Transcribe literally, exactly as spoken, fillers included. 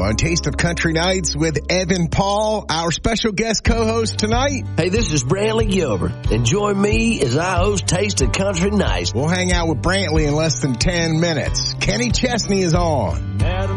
on Taste of Country Nights with Evan Paul, our special guest co-host tonight. Hey, this is Brantley Gilbert, and join me as I host Taste of Country Nights. We'll hang out with Brantley in less than ten minutes. Kenny Chesney is on.